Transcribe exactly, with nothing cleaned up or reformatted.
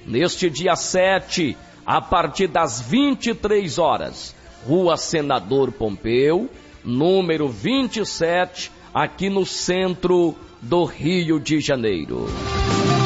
neste dia sete, a partir das vinte e três horas, Rua Senador Pompeu, número vinte e sete, aqui no centro do Rio de Janeiro.